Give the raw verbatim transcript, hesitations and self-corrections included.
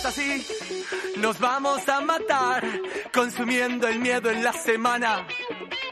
así, nos vamos a matar, consumiendo el miedo en la semana.